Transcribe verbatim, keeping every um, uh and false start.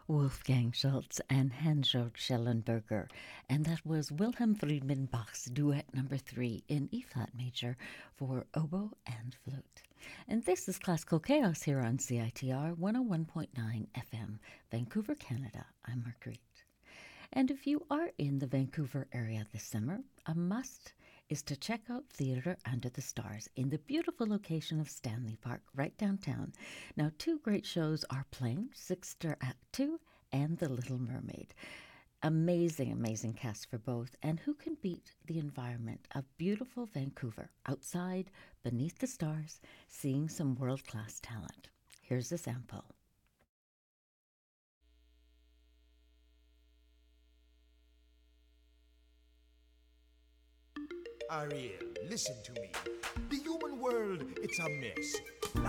Wolfgang Schultze and Hans-Joachim Schellenberger, and that was Wilhelm Friedman Bach's Duet Number Three in E-flat major for oboe and flute. And this is Classical Chaos here on C I T R one oh one point nine F M, Vancouver, Canada. I'm Marguerite. And if you are in the Vancouver area this summer, a must is to check out Theatre Under the Stars in the beautiful location of Stanley Park, right downtown. Now, two great shows are playing, Sixter Act two and The Little Mermaid. Amazing, amazing cast for both, and who can beat the environment of beautiful Vancouver, outside, beneath the stars, seeing some world-class talent. Here's a sample. Ariel, listen to me. The human world, it's a mess.